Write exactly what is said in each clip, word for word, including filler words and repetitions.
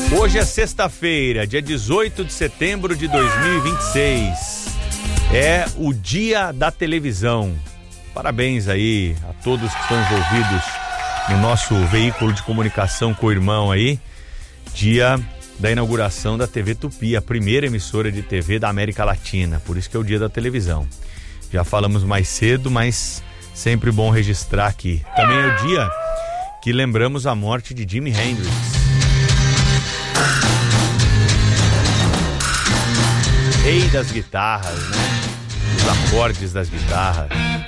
Hoje é sexta-feira, dia dezoito de setembro de dois mil e vinte e seis. É o dia da televisão. Parabéns aí a todos que estão envolvidos no nosso veículo de comunicação com o irmão aí. Dia da inauguração da T V Tupi, a primeira emissora de T V da América Latina. Por isso que é o dia da televisão. Já falamos mais cedo, mas sempre bom registrar aqui. Também é o dia que lembramos a morte de Jimi Hendrix. Rei das guitarras, né? Os acordes das guitarras.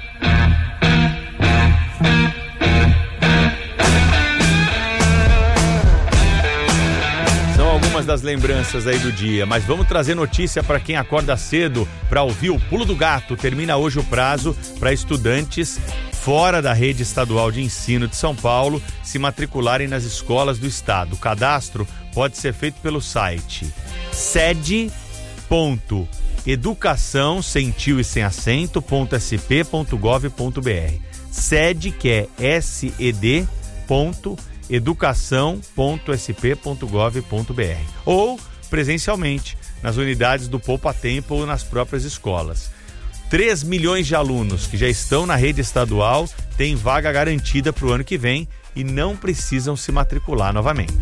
São algumas das lembranças aí do dia, mas vamos trazer notícia para quem acorda cedo para ouvir o Pulo do Gato. Termina hoje o prazo para estudantes fora da rede estadual de ensino de São Paulo se matricularem nas escolas do estado. O cadastro pode ser feito pelo site sede ponto educação sem tio e sem acento ponto s p ponto gov ponto b r. Sede, que é S E D ponto educação ponto s p ponto gov ponto b r, ou presencialmente nas unidades do Poupa Tempo ou nas próprias escolas. três milhões de alunos que já estão na rede estadual têm vaga garantida para o ano que vem e não precisam se matricular novamente.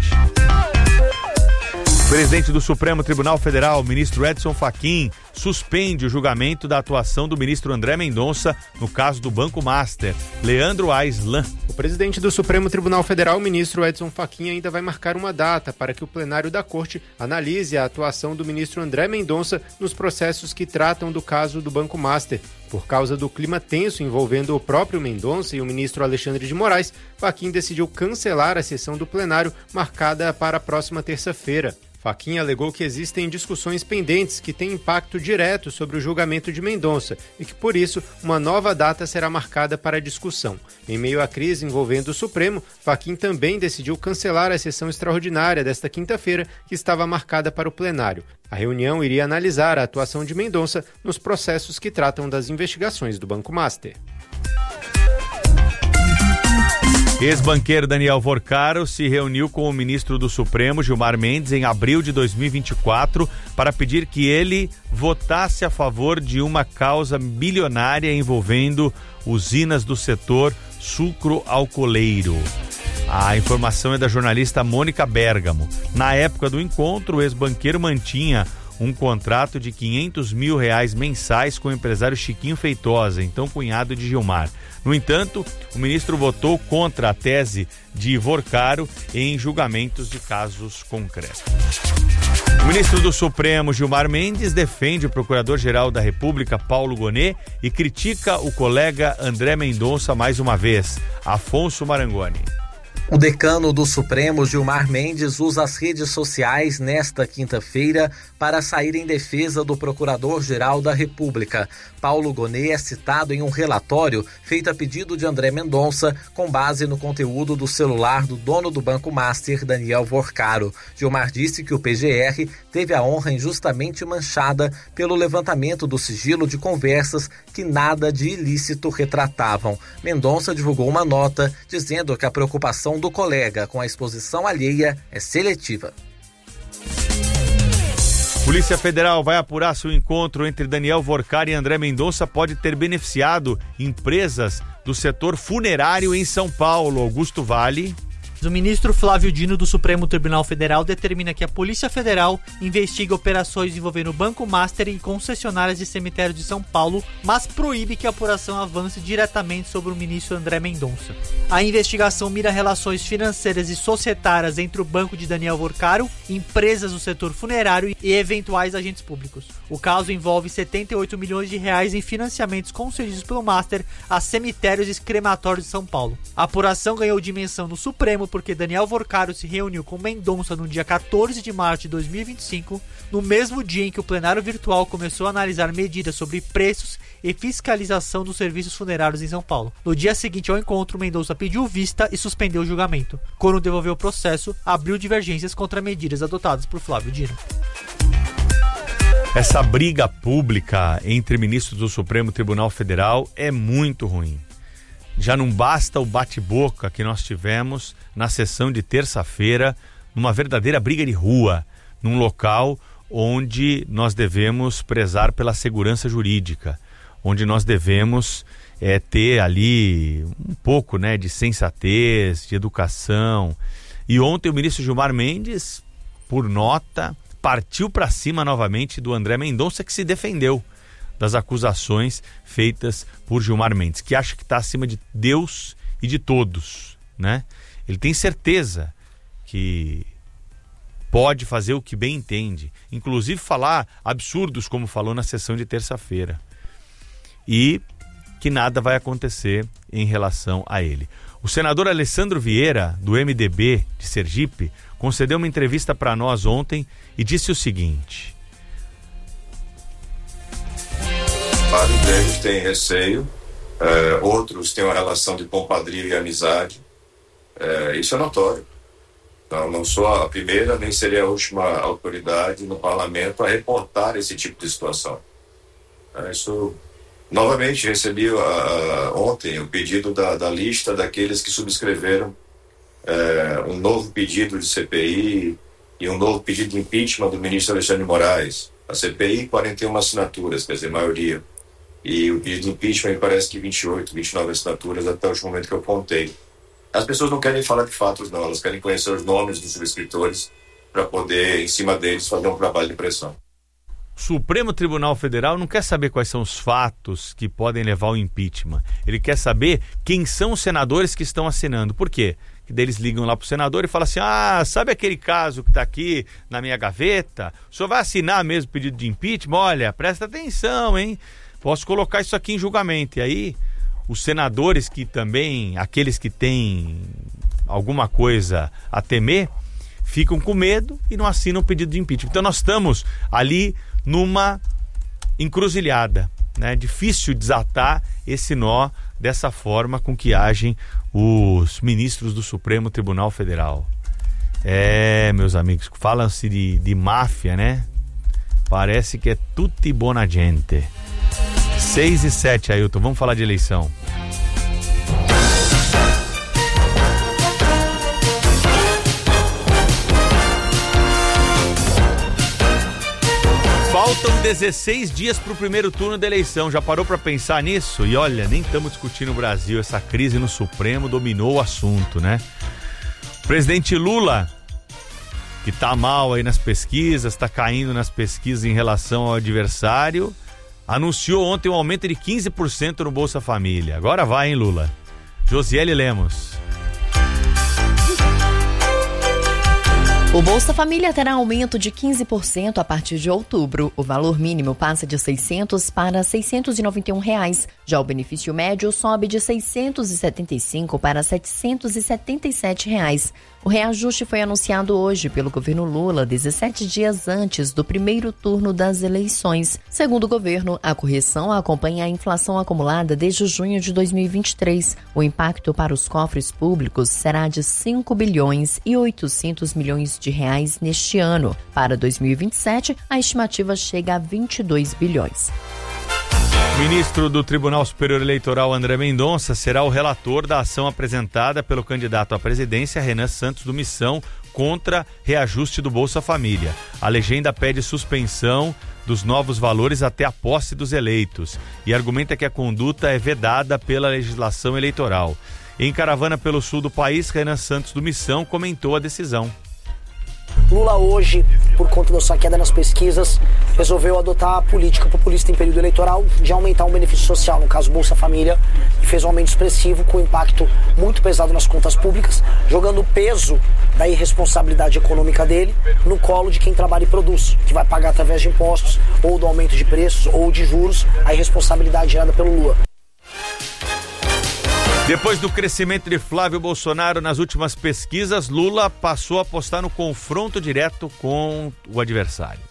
O presidente do Supremo Tribunal Federal, ministro Edson Fachin, suspende o julgamento da atuação do ministro André Mendonça no caso do Banco Master. Leandro Aislan. O presidente do Supremo Tribunal Federal, ministro Edson Fachin, ainda vai marcar uma data para que o plenário da Corte analise a atuação do ministro André Mendonça nos processos que tratam do caso do Banco Master. Por causa do clima tenso envolvendo o próprio Mendonça e o ministro Alexandre de Moraes, Fachin decidiu cancelar a sessão do plenário marcada para a próxima terça-feira. Fachin alegou que existem discussões pendentes que têm impacto direto sobre o julgamento de Mendonça e que, por isso, uma nova data será marcada para a discussão. Em meio à crise envolvendo o Supremo, Fachin também decidiu cancelar a sessão extraordinária desta quinta-feira, que estava marcada para o plenário. A reunião iria analisar a atuação de Mendonça nos processos que tratam das investigações do Banco Master. Ex-banqueiro Daniel Vorcaro se reuniu com o ministro do Supremo, Gilmar Mendes, em abril de dois mil e vinte e quatro, para pedir que ele votasse a favor de uma causa bilionária envolvendo usinas do setor sucro-alcooleiro. A informação é da jornalista Mônica Bergamo. Na época do encontro, o ex-banqueiro mantinha um contrato de quinhentos mil reais mensais com o empresário Chiquinho Feitosa, então cunhado de Gilmar. No entanto, o ministro votou contra a tese de Vorcaro em julgamentos de casos concretos. O ministro do Supremo, Gilmar Mendes, defende o procurador-geral da República, Paulo Gonet, e critica o colega André Mendonça mais uma vez. Afonso Marangoni. O decano do Supremo, Gilmar Mendes, usa as redes sociais nesta quinta-feira para sair em defesa do Procurador-Geral da República. Paulo Gonet é citado em um relatório feito a pedido de André Mendonça, com base no conteúdo do celular do dono do Banco Master, Daniel Vorcaro. Gilmar disse que o P G R teve a honra injustamente manchada pelo levantamento do sigilo de conversas que nada de ilícito retratavam. Mendonça divulgou uma nota dizendo que a preocupação do colega com a exposição alheia é seletiva. Polícia Federal vai apurar se o encontro entre Daniel Vorcaro e André Mendonça pode ter beneficiado empresas do setor funerário em São Paulo. Augusto Vale. O ministro Flávio Dino do Supremo Tribunal Federal determina que a Polícia Federal investigue operações envolvendo o Banco Master e concessionárias de cemitério de São Paulo, mas proíbe que a apuração avance diretamente sobre o ministro André Mendonça. A investigação mira relações financeiras e societárias entre o banco de Daniel Vorcaro, empresas do setor funerário e eventuais agentes públicos. O caso envolve setenta e oito milhões de reais em financiamentos concedidos pelo Master a cemitérios e crematórios de São Paulo. A apuração ganhou dimensão no Supremo porque Daniel Vorcaro se reuniu com Mendonça no dia quatorze de março de dois mil e vinte e cinco, no mesmo dia em que o plenário virtual começou a analisar medidas sobre preços e fiscalização dos serviços funerários em São Paulo. No dia seguinte ao encontro, Mendonça pediu vista e suspendeu o julgamento. Quando devolveu o processo, abriu divergências contra medidas adotadas por Flávio Dino. Essa briga pública entre ministros do Supremo Tribunal Federal é muito ruim. Já não basta o bate-boca que nós tivemos na sessão de terça-feira numa verdadeira briga de rua, num local onde nós devemos prezar pela segurança jurídica, onde nós devemos é, ter ali um pouco, né, de sensatez, de educação. E ontem o ministro Gilmar Mendes, por nota, partiu para cima novamente do André Mendonça, que se defendeu das acusações feitas por Gilmar Mendes, que acha que está acima de Deus e de todos, né? Ele tem certeza que pode fazer o que bem entende, inclusive falar absurdos como falou na sessão de terça-feira, e que nada vai acontecer em relação a ele. O senador Alessandro Vieira, do M D B de Sergipe, concedeu uma entrevista para nós ontem e disse o seguinte: vários deles têm receio, é, outros têm uma relação de compadrio e amizade. É, isso é notório. Não, não sou a primeira, nem seria a última autoridade no parlamento a reportar esse tipo de situação. É, isso, novamente, recebi uh, ontem o pedido da, da lista daqueles que subscreveram é, um novo pedido de C P I e um novo pedido de impeachment do ministro Alexandre de Moraes. A C P I, quarenta e uma assinaturas, quer dizer, maioria. E o pedido de impeachment parece que vinte e oito, vinte e nove assinaturas até o último momento que eu contei. As pessoas não querem falar de fatos, não. Elas querem conhecer os nomes dos subscritores para poder, em cima deles, fazer um trabalho de pressão. O Supremo Tribunal Federal não quer saber quais são os fatos que podem levar ao impeachment. Ele quer saber quem são os senadores que estão assinando. Por quê? Que daí eles ligam lá pro senador e falam assim: ah, sabe aquele caso que está aqui na minha gaveta? O senhor vai assinar mesmo o pedido de impeachment? Olha, presta atenção, hein? Posso colocar isso aqui em julgamento. E aí, os senadores que também, aqueles que têm alguma coisa a temer, ficam com medo e não assinam o pedido de impeachment. Então nós estamos ali numa encruzilhada, né? Difícil desatar esse nó dessa forma com que agem os ministros do Supremo Tribunal Federal. É, meus amigos, falam-se de, de máfia, né? Parece que é tutti buona gente. seis e sete, Ailton, vamos falar de eleição. Faltam dezesseis dias para o primeiro turno da eleição. Já parou para pensar nisso? E olha, nem estamos discutindo o Brasil. Essa crise no Supremo dominou o assunto, né? O presidente Lula, que tá mal aí nas pesquisas, tá caindo nas pesquisas em relação ao adversário, anunciou ontem um aumento de quinze por cento no Bolsa Família. Agora vai, hein, Lula? Josiele Lemos. O Bolsa Família terá aumento de quinze por cento a partir de outubro. O valor mínimo passa de seiscentos para seiscentos e noventa e um reais. Já o benefício médio sobe de seiscentos e setenta e cinco para setecentos e setenta e sete reais. O reajuste foi anunciado hoje pelo governo Lula, dezessete dias antes do primeiro turno das eleições. Segundo o governo, a correção acompanha a inflação acumulada desde junho de dois mil e vinte e três. O impacto para os cofres públicos será de cinco bilhões e oitocentos milhões de reais neste ano. Para dois mil e vinte e sete, a estimativa chega a vinte e dois bilhões. O ministro do Tribunal Superior Eleitoral, André Mendonça, será o relator da ação apresentada pelo candidato à presidência, Renan Santos, do Missão, contra reajuste do Bolsa Família. A legenda pede suspensão dos novos valores até a posse dos eleitos e argumenta que a conduta é vedada pela legislação eleitoral. Em caravana pelo sul do país, Renan Santos, do Missão, comentou a decisão. Lula hoje, por conta da sua queda nas pesquisas, resolveu adotar a política populista em período eleitoral de aumentar o benefício social, no caso Bolsa Família, e fez um aumento expressivo com impacto muito pesado nas contas públicas, jogando o peso da irresponsabilidade econômica dele no colo de quem trabalha e produz, que vai pagar através de impostos, ou do aumento de preços, ou de juros, a irresponsabilidade gerada pelo Lula. Depois do crescimento de Flávio Bolsonaro nas últimas pesquisas, Lula passou a apostar no confronto direto com o adversário.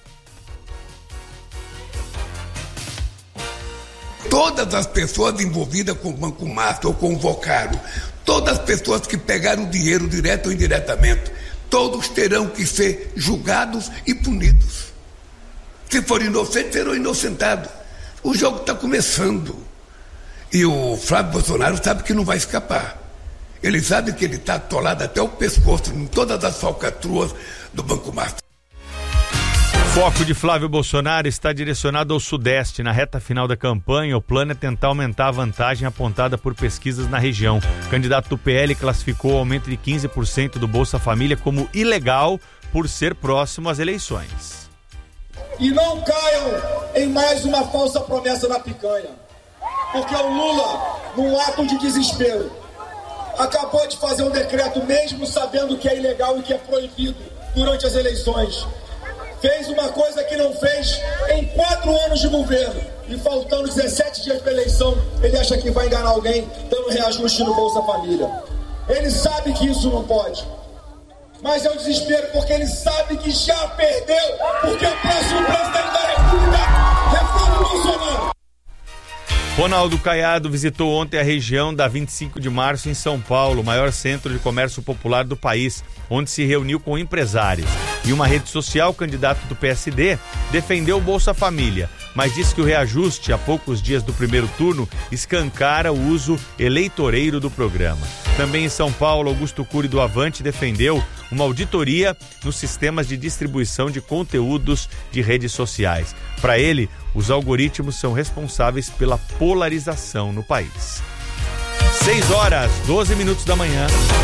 Todas as pessoas envolvidas com o Banco Master ou com o Vocaro, todas as pessoas que pegaram dinheiro direto ou indiretamente, todos terão que ser julgados e punidos. Se for inocente, serão inocentados. O jogo está começando. E o Flávio Bolsonaro sabe que não vai escapar. Ele sabe que ele está atolado até o pescoço em todas as falcatruas do Banco Master. O foco de Flávio Bolsonaro está direcionado ao Sudeste. Na reta final da campanha, o plano é tentar aumentar a vantagem apontada por pesquisas na região. O candidato do P L classificou o aumento de quinze por cento do Bolsa Família como ilegal por ser próximo às eleições. E não caiam em mais uma falsa promessa da picanha. Porque o Lula, num ato de desespero, acabou de fazer um decreto mesmo sabendo que é ilegal e que é proibido durante as eleições. Fez uma coisa que não fez em quatro anos de governo. E faltando dezessete dias para a eleição, ele acha que vai enganar alguém dando reajuste no Bolsa Família. Ele sabe que isso não pode. Mas é um desespero porque ele sabe que já perdeu. Porque o próximo presidente da República é Flávio Bolsonaro. Ronaldo Caiado visitou ontem a região da vinte e cinco de março em São Paulo, o maior centro de comércio popular do país, onde se reuniu com empresários. Em uma rede social, o candidato do P S D defendeu o Bolsa Família, mas disse que o reajuste, a poucos dias do primeiro turno, escancara o uso eleitoreiro do programa. Também em São Paulo, Augusto Cury do Avante defendeu uma auditoria nos sistemas de distribuição de conteúdos de redes sociais. Para ele, os algoritmos são responsáveis pela polarização no país. seis horas, doze minutos da manhã.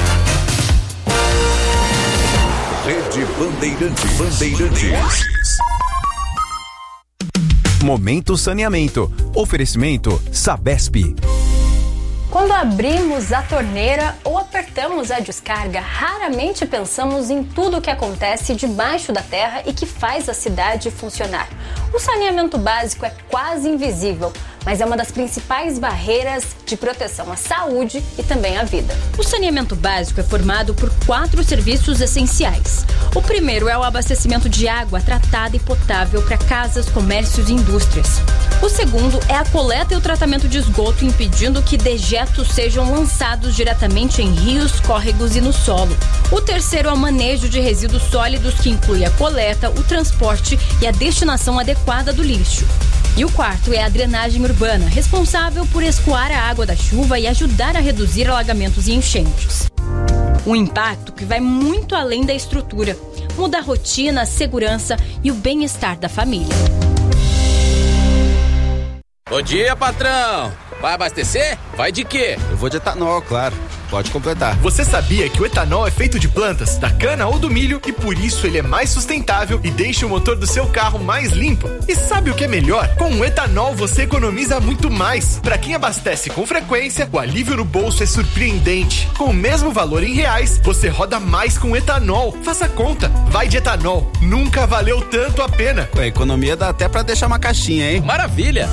Rede Bandeirantes. Bandeirantes. Momento Saneamento. Oferecimento Sabesp. Quando abrimos a torneira ou apertamos a descarga, raramente pensamos em tudo o que acontece debaixo da terra e que faz a cidade funcionar. O saneamento básico é quase invisível, mas é uma das principais barreiras de proteção à saúde e também à vida. O saneamento básico é formado por quatro serviços essenciais. O primeiro é o abastecimento de água tratada e potável para casas, comércios e indústrias. O segundo é a coleta e o tratamento de esgoto, impedindo que dejetos sejam lançados diretamente em rios, córregos e no solo. O terceiro é o manejo de resíduos sólidos, que inclui a coleta, o transporte e a destinação adequada do lixo. E o quarto é a drenagem urbana, responsável por escoar a água da chuva e ajudar a reduzir alagamentos e enchentes. Um impacto que vai muito além da estrutura, muda a rotina, a segurança e o bem-estar da família. Bom dia, patrão! Vai abastecer? Vai de quê? Eu vou de etanol, claro. Pode completar. Você sabia que o etanol é feito de plantas, da cana ou do milho, e por isso ele é mais sustentável e deixa o motor do seu carro mais limpo? E sabe o que é melhor? Com o etanol você economiza muito mais. Para quem abastece com frequência, o alívio no bolso é surpreendente. Com o mesmo valor em reais, você roda mais com etanol. Faça conta. Vai de etanol. Nunca valeu tanto a pena. A economia dá até para deixar uma caixinha, hein? Maravilha!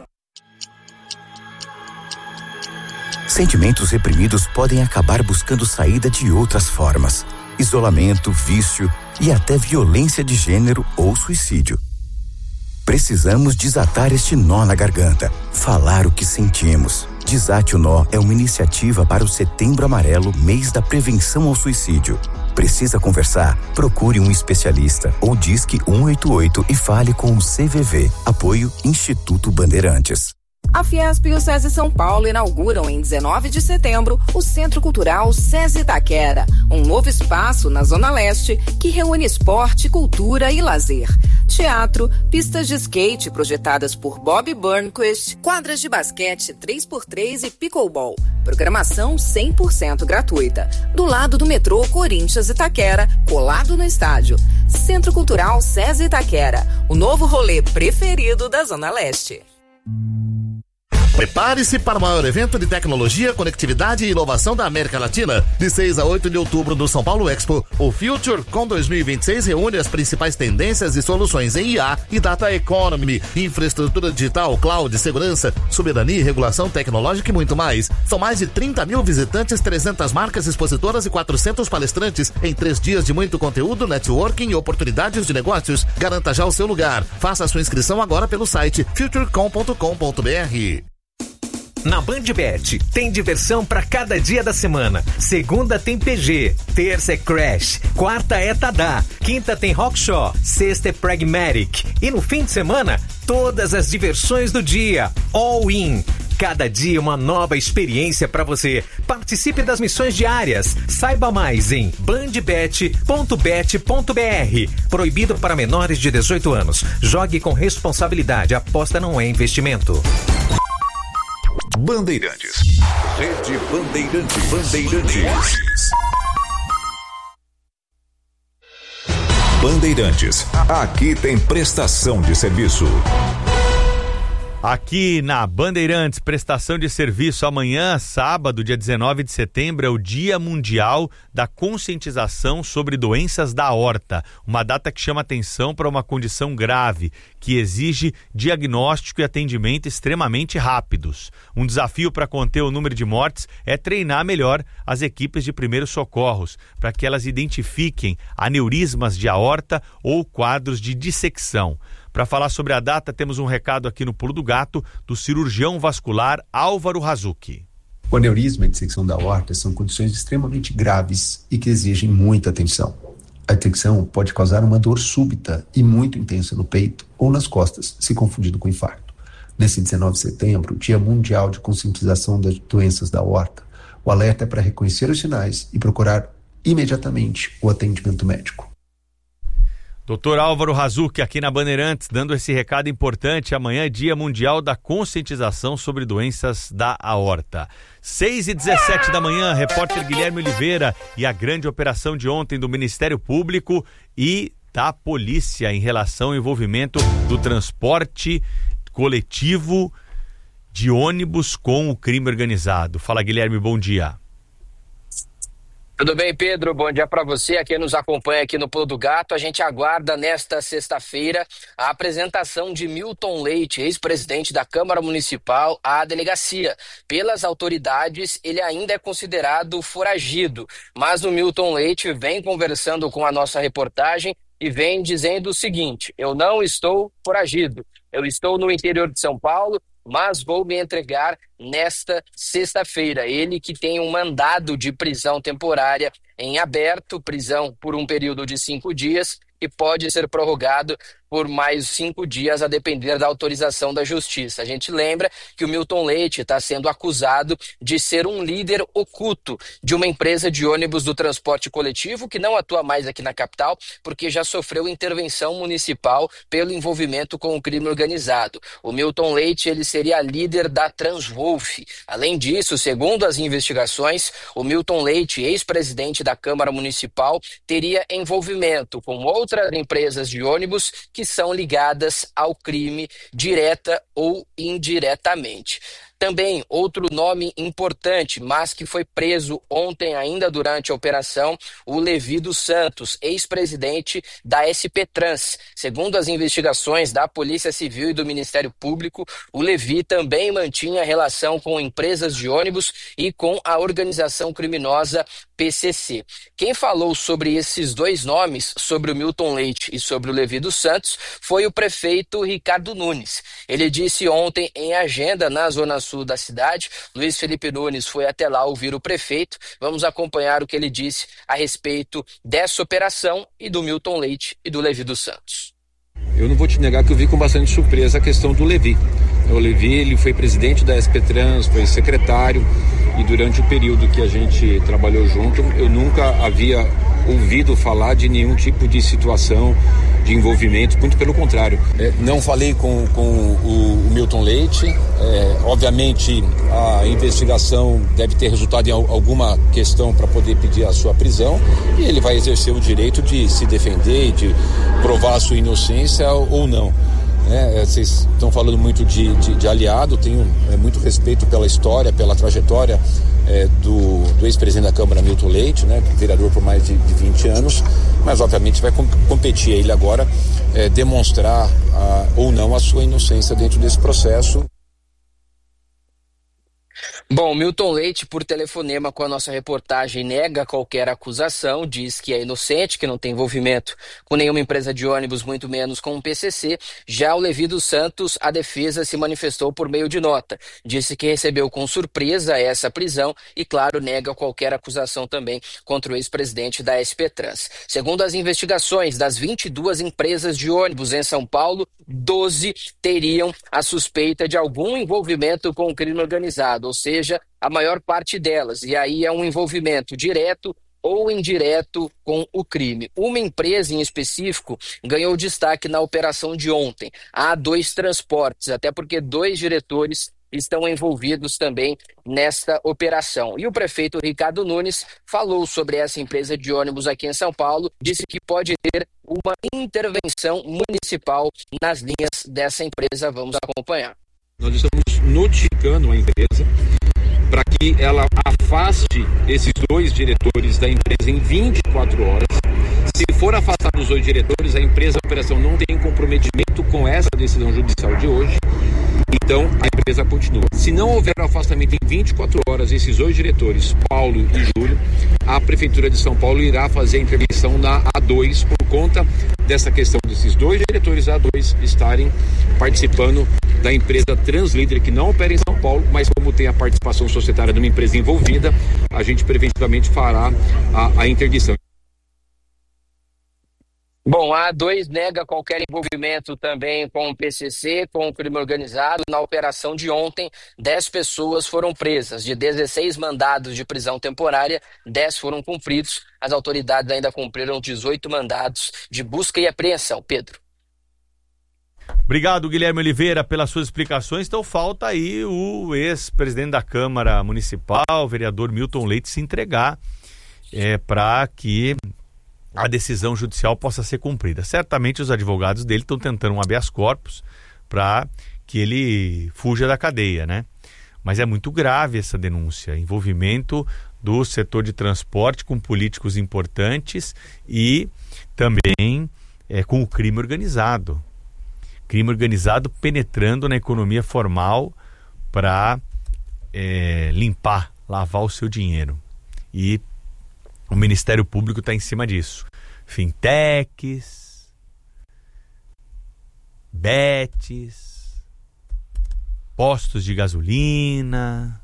Sentimentos reprimidos podem acabar buscando saída de outras formas. Isolamento, vício e até violência de gênero ou suicídio. Precisamos desatar este nó na garganta, falar o que sentimos. Desate o Nó é uma iniciativa para o Setembro Amarelo, mês da prevenção ao suicídio. Precisa conversar? Procure um especialista ou disque um oito oito e fale com o C V V. Apoio Instituto Bandeirantes. A Fiesp e o SESI São Paulo inauguram em dezenove de setembro o Centro Cultural SESI Itaquera, um novo espaço na Zona Leste que reúne esporte, cultura e lazer. Teatro, pistas de skate projetadas por Bob Burnquist, quadras de basquete três por três e pickleball. Programação cem por cento gratuita. Do lado do metrô Corinthians Itaquera, colado no estádio. Centro Cultural SESI Itaquera, o novo rolê preferido da Zona Leste. Prepare-se para o maior evento de tecnologia, conectividade e inovação da América Latina. De seis a oito de outubro no São Paulo Expo, o FutureCon dois mil e vinte e seis reúne as principais tendências e soluções em I A e Data Economy, infraestrutura digital, cloud, segurança, soberania, regulação tecnológica e muito mais. São mais de trinta mil visitantes, trezentas marcas expositoras e quatrocentos palestrantes em três dias de muito conteúdo, networking e oportunidades de negócios. Garanta já o seu lugar. Faça a sua inscrição agora pelo site futurecom ponto com ponto b r. Na BandBet, tem diversão para cada dia da semana. Segunda tem P G, terça é Crash, quarta é Tadá, quinta tem Rockshaw, sexta é Pragmatic. E no fim de semana, todas as diversões do dia. All in. Cada dia uma nova experiência para você. Participe das missões diárias. Saiba mais em bandbet ponto bet ponto br. Proibido para menores de dezoito anos. Jogue com responsabilidade. Aposta não é investimento. Bandeirantes. Rede Bandeirantes. Bandeirantes. Bandeirantes. Aqui tem prestação de serviço. Aqui na Bandeirantes, prestação de serviço. Amanhã, sábado, dia dezenove de setembro, é o Dia Mundial da Conscientização sobre Doenças da Aorta. Uma data que chama atenção para uma condição grave, que exige diagnóstico e atendimento extremamente rápidos. Um desafio para conter o número de mortes é treinar melhor as equipes de primeiros socorros, para que elas identifiquem aneurismas de aorta ou quadros de dissecção. Para falar sobre a data, temos um recado aqui no Pulo do Gato do cirurgião vascular Álvaro Razucchi. O aneurisma e a dissecção da aorta são condições extremamente graves e que exigem muita atenção. A dissecção pode causar uma dor súbita e muito intensa no peito ou nas costas, se confundido com infarto. Nesse dezenove de setembro, Dia Mundial de Conscientização das Doenças da Aorta, o alerta é para reconhecer os sinais e procurar imediatamente o atendimento médico. doutor Álvaro Razucchi aqui na Bandeirantes, dando esse recado importante. Amanhã é Dia Mundial da Conscientização sobre Doenças da Aorta. seis e dezessete da manhã, repórter Guilherme Oliveira e a grande operação de ontem do Ministério Público e da polícia em relação ao envolvimento do transporte coletivo de ônibus com o crime organizado. Fala, Guilherme, bom dia. Tudo bem, Pedro? Bom dia para você, a quem nos acompanha aqui no Pulo do Gato. A gente aguarda nesta sexta-feira a apresentação de Milton Leite, ex-presidente da Câmara Municipal, à delegacia. Pelas autoridades, ele ainda é considerado foragido, mas o Milton Leite vem conversando com a nossa reportagem e vem dizendo o seguinte: eu não estou foragido, eu estou no interior de São Paulo, mas vou me entregar nesta sexta-feira. Ele que tem um mandado de prisão temporária em aberto, prisão por um período de cinco dias, e pode ser prorrogado por mais cinco dias, a depender da autorização da Justiça. A gente lembra que o Milton Leite está sendo acusado de ser um líder oculto de uma empresa de ônibus do transporte coletivo que não atua mais aqui na capital, porque já sofreu intervenção municipal pelo envolvimento com o crime organizado. O Milton Leite, ele seria líder da Transwolf. Além disso, segundo as investigações, o Milton Leite, ex-presidente da Câmara Municipal, teria envolvimento com outras empresas de ônibus que são ligadas ao crime direta ou indiretamente. Também outro nome importante, mas que foi preso ontem ainda durante a operação, o Levi dos Santos, ex-presidente da S P Trans. Segundo as investigações da Polícia Civil e do Ministério Público, o Levi também mantinha relação com empresas de ônibus e com a organização criminosa P C C. Quem falou sobre esses dois nomes, sobre o Milton Leite e sobre o Levi dos Santos, foi o prefeito Ricardo Nunes. Ele disse ontem em agenda na Zona Sul da cidade, Luiz Felipe Nunes foi até lá ouvir o prefeito. Vamos acompanhar o que ele disse a respeito dessa operação e do Milton Leite e do Levi dos Santos. Eu não vou te negar que eu vi com bastante surpresa a questão do Levi. O Levi, ele foi presidente da S P Trans, foi secretário, e durante o período que a gente trabalhou junto, eu nunca havia ouvido falar de nenhum tipo de situação de envolvimento, muito pelo contrário. É, não falei com, com o, o Milton Leite, é, obviamente a investigação deve ter resultado em alguma questão para poder pedir a sua prisão, e ele vai exercer o direito de se defender e de provar a sua inocência ou não. É, vocês estão falando muito de, de, de aliado, tenho é, muito respeito pela história, pela trajetória é, do, do ex-presidente da Câmara, Milton Leite, né, vereador por mais de, de vinte anos, mas obviamente vai com, competir a ele agora é, demonstrar a, ou não a sua inocência dentro desse processo. Bom, Milton Leite, por telefonema com a nossa reportagem, nega qualquer acusação, diz que é inocente, que não tem envolvimento com nenhuma empresa de ônibus, muito menos com o P C C. Já o Levi dos Santos, a defesa se manifestou por meio de nota. Disse que recebeu com surpresa essa prisão e, claro, nega qualquer acusação também contra o ex-presidente da S P Trans. Segundo as investigações, das vinte e duas empresas de ônibus em São Paulo, doze teriam a suspeita de algum envolvimento com o crime organizado, ou seja, a maior parte delas, e aí é um envolvimento direto ou indireto com o crime. Uma empresa em específico ganhou destaque na operação de ontem, a A dois Transportes, até porque dois diretores estão envolvidos também nesta operação. E o prefeito Ricardo Nunes falou sobre essa empresa de ônibus aqui em São Paulo, disse que pode ter uma intervenção municipal nas linhas dessa empresa. Vamos acompanhar. Nós estamos notificando a empresa para que ela afaste esses dois diretores da empresa em vinte e quatro horas. Se for afastar os dois diretores, a empresa, a operação não tem comprometimento com essa decisão judicial de hoje, então a empresa continua. Se não houver afastamento em vinte e quatro horas, esses dois diretores, Paulo e Júlio, a Prefeitura de São Paulo irá fazer a intervenção na A dois por conta dessa questão desses dois diretores A dois estarem participando da empresa Translíder, que não opera em São Paulo, mas como tem a participação societária de uma empresa envolvida, a gente preventivamente fará a, a interdição. Bom, a A dois nega qualquer envolvimento também com o P C C, com o crime organizado. Na operação de ontem, dez pessoas foram presas. De dezesseis mandados de prisão temporária, dez foram cumpridos. As autoridades ainda cumpriram dezoito mandados de busca e apreensão. Pedro. Obrigado, Guilherme Oliveira, pelas suas explicações. Então falta aí o ex-presidente da Câmara Municipal, o vereador Milton Leite, se entregar é, para que a decisão judicial possa ser cumprida. Certamente os advogados dele estão tentando um habeas corpus para que ele fuja da cadeia, né? Mas é muito grave essa denúncia, envolvimento do setor de transporte com políticos importantes e também é, com o crime organizado. Crime organizado penetrando na economia formal para é, limpar, lavar o seu dinheiro. E o Ministério Público está em cima disso. Fintechs, bets, postos de gasolina,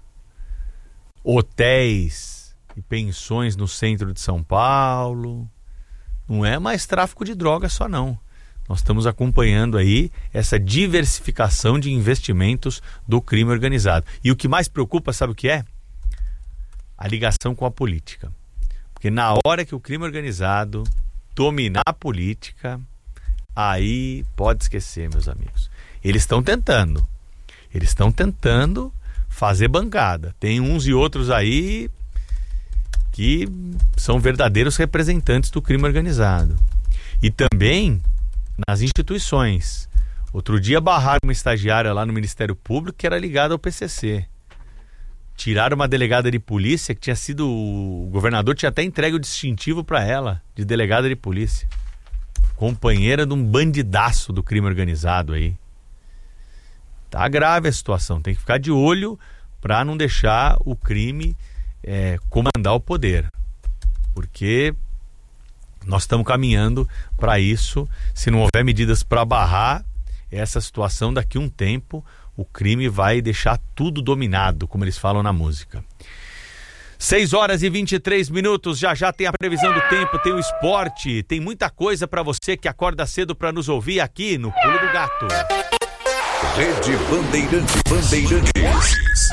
hotéis e pensões no centro de São Paulo. Não é mais tráfico de drogas só não. Nós estamos acompanhando aí essa diversificação de investimentos do crime organizado. E o que mais preocupa, sabe o que é? A ligação com a política. Porque na hora que o crime organizado dominar a política, aí pode esquecer, meus amigos. Eles estão tentando. Eles estão tentando fazer bancada. Tem uns e outros aí que são verdadeiros representantes do crime organizado. E também nas instituições. Outro dia barraram uma estagiária lá no Ministério Público que era ligada ao P C C. Tiraram uma delegada de polícia que tinha sido... O governador tinha até entregue o distintivo para ela, de delegada de polícia. Companheira de um bandidaço do crime organizado aí. Tá grave a situação. Tem que ficar de olho para não deixar o crime é, comandar o poder. Porque nós estamos caminhando para isso. Se não houver medidas para barrar essa situação, daqui a um tempo o crime vai deixar tudo dominado, como eles falam na música. seis horas e vinte e três minutos, já já tem a previsão do tempo, tem o esporte, tem muita coisa para você que acorda cedo para nos ouvir aqui no Pulo do Gato. Rede Bandeirantes. Bandeirantes.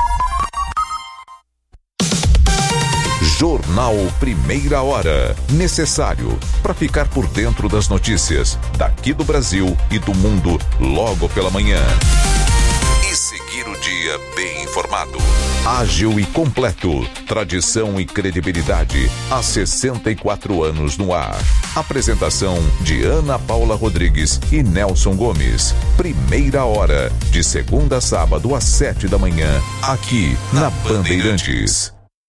Jornal Primeira Hora. Necessário para ficar por dentro das notícias daqui do Brasil e do mundo logo pela manhã. E seguir o dia bem informado. Ágil e completo. Tradição e credibilidade há sessenta e quatro anos no ar. Apresentação de Ana Paula Rodrigues e Nelson Gomes. Primeira Hora, de segunda a sábado às sete da manhã, aqui na Bandeirantes.